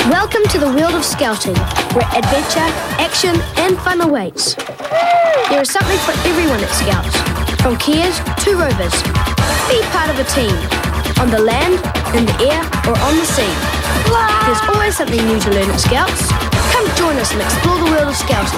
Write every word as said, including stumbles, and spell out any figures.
Welcome to the world of Scouting, where adventure, action and fun awaits. There is something for everyone at Scouts, from cares to rovers. Be part of a team, on the land, in the air or on the sea. There's always something new to learn at Scouts. Come join us and explore the world of Scouting.